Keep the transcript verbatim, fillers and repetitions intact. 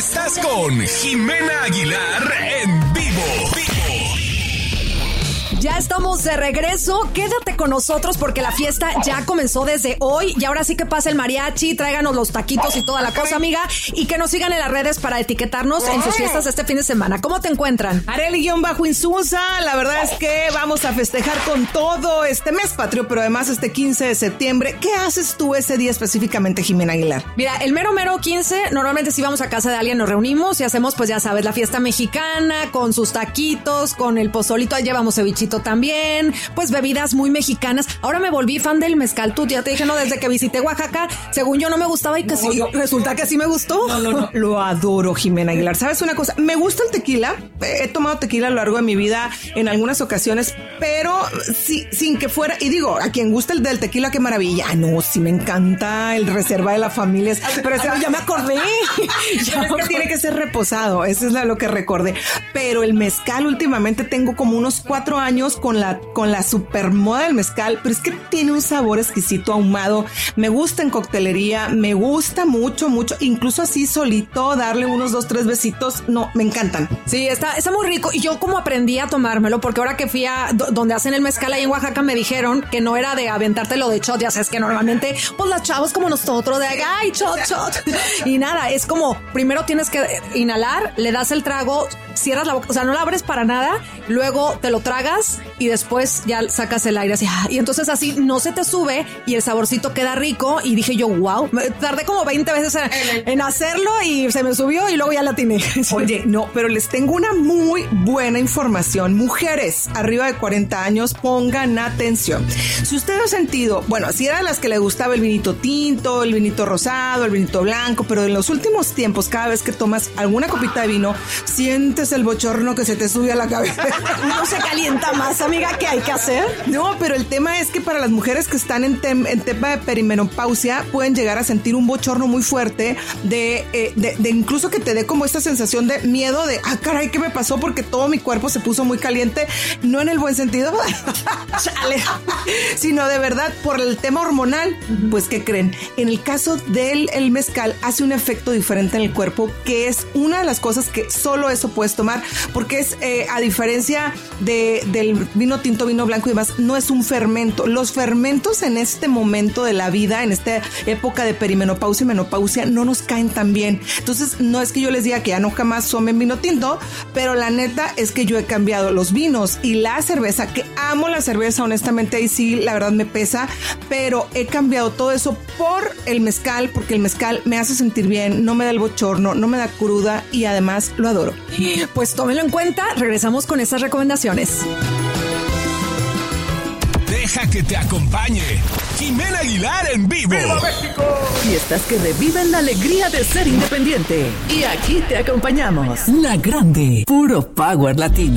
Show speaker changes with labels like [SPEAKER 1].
[SPEAKER 1] Estás con Jimena Aguilar en vivo.
[SPEAKER 2] Ya estamos de regreso, quédate con nosotros porque la fiesta ya comenzó desde hoy y ahora sí que pasa el mariachi, tráiganos los taquitos y toda la cosa, amiga, y que nos sigan en las redes para etiquetarnos en sus fiestas este fin de semana. ¿Cómo te encuentran?
[SPEAKER 3] Arely-Insusa, la verdad es que vamos a festejar con todo este mes patrio, pero además este quince de septiembre. ¿Qué haces tú ese día específicamente, Jimena Aguilar?
[SPEAKER 2] Mira, el mero mero quince, normalmente si vamos a casa de alguien nos reunimos y hacemos, pues ya sabes, la fiesta mexicana con sus taquitos, con el pozolito, ahí llevamos cevichito también, pues bebidas muy mexicanas. Ahora me volví fan del mezcal. Tú ya te dije, no, desde que visité Oaxaca, según yo no me gustaba y que no, sí, no. Resulta que sí me gustó.
[SPEAKER 3] No, no, no. Lo adoro, Jimena Aguilar. ¿Sabes una cosa? Me gusta el tequila. He tomado tequila a lo largo de mi vida en algunas ocasiones, pero sí, sin que fuera, y digo, a quien gusta el del tequila, qué maravilla. Ah, no, sí me encanta el reserva de la familia. Pero ese,
[SPEAKER 2] Ay, ya me acordé.
[SPEAKER 3] ya es que tiene que ser reposado. Eso es lo que recordé. Pero el mezcal últimamente tengo como unos cuatro años con la, con la super moda del mezcal, pero es que tiene un sabor exquisito, ahumado. Me gusta en coctelería, me gusta mucho, mucho, incluso así solito, darle unos dos, tres besitos. No, me encantan.
[SPEAKER 2] Sí, está, está muy rico. Y yo como aprendí a tomármelo, porque ahora que fui a do, donde hacen el mezcal ahí en Oaxaca, me dijeron que no era de aventártelo de shot. Ya sabes que normalmente, pues las chavos como nosotros, de ay, shot, shot. Y nada, es como, primero tienes que inhalar, le das el trago, cierras la boca, o sea, no la abres para nada, luego te lo tragas y después ya sacas el aire así, y entonces así no se te sube y el saborcito queda rico. Y dije yo, wow, me tardé como veinte veces en, en hacerlo y se me subió y luego ya la atiné.
[SPEAKER 3] Oye, no, pero les tengo una muy buena información. Mujeres arriba de cuarenta años, pongan atención. Si usted ha sentido, bueno, si eran las que le gustaba el vinito tinto, el vinito rosado, el vinito blanco, pero en los últimos tiempos, cada vez que tomas alguna copita de vino, sientes el bochorno que se te sube a la cabeza.
[SPEAKER 2] No se calienta más, amiga, ¿qué hay que hacer?
[SPEAKER 3] No, pero el tema es que para las mujeres que están en, tem- en tema de perimenopausia pueden llegar a sentir un bochorno muy fuerte de, eh, de, de incluso que te dé como esta sensación de miedo de, ah, caray, ¿qué me pasó? Porque todo mi cuerpo se puso muy caliente, no en el buen sentido, chale, sino de verdad por el tema hormonal. Pues, ¿qué creen? En el caso del el mezcal hace un efecto diferente en el cuerpo, que es una de las cosas que solo eso puedes tomar, porque es, eh, a diferencia de, del vino tinto, vino blanco y demás, no es un fermento. Los fermentos en este momento de la vida, en esta época de perimenopausia y menopausia, no nos caen tan bien. Entonces, no es que yo les diga que ya no jamás tomen vino tinto, pero la neta es que yo he cambiado los vinos y la cerveza, que amo la cerveza, honestamente ahí sí, la verdad me pesa, pero he cambiado todo eso por el mezcal, porque el mezcal me hace sentir bien, no me da el bochorno, no me da cruda y además lo adoro.
[SPEAKER 2] Pues tómenlo en cuenta, regresamos con esas recomendaciones.
[SPEAKER 1] Deja que te acompañe Jimena Aguilar en vivo. ¡Viva México!
[SPEAKER 4] Fiestas que reviven la alegría de ser independiente. Y aquí te acompañamos. La Grande, puro power latino.